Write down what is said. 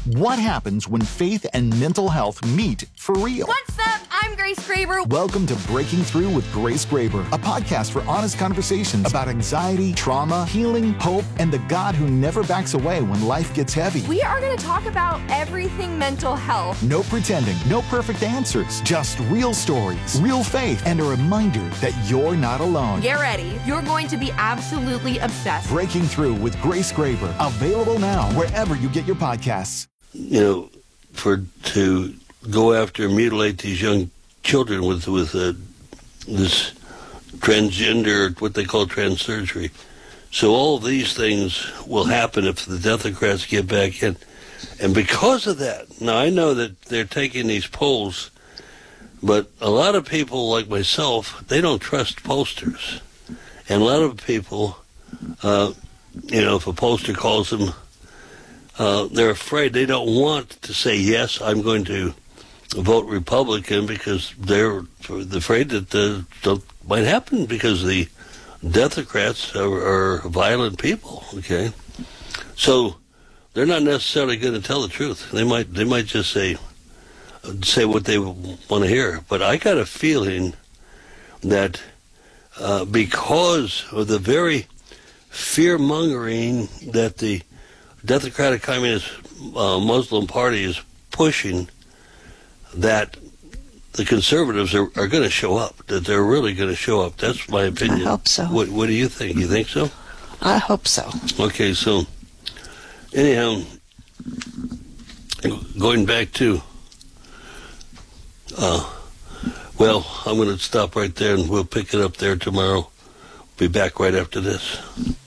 What happens when faith and mental health meet for real? What's up? I'm Grace Graber. Welcome to Breaking Through with Grace Graber, a podcast for honest conversations about anxiety, trauma, healing, hope, and the God who never backs away when life gets heavy. We are going to talk about everything mental health. No pretending, no perfect answers, just real stories, real faith, and a reminder that you're not alone. Get ready. You're going to be absolutely obsessed. Breaking Through with Grace Graber, available now wherever you get your podcasts. You know, to go after and mutilate these young children with this transgender, what they call trans surgery. So all these things will happen if the Democrats get back in. And because of that, now I know that they're taking these polls, but a lot of people like myself, they don't trust pollsters. And a lot of people, if a pollster calls them, they're afraid. They don't want to say, yes, I'm going to vote Republican, because they're afraid that something might happen because the Democrats are violent people, okay? So they're not necessarily going to tell the truth. They might just say what they want to hear. But I got a feeling that because of the very fear-mongering that the Democratic Communist Muslim Party is pushing, that the conservatives are going to show up, that they're really going to show up. That's my opinion. I hope so. What do you think? You think so? I hope so. Okay, so anyhow, going back to, I'm going to stop right there and we'll pick it up there tomorrow. Be back right after this.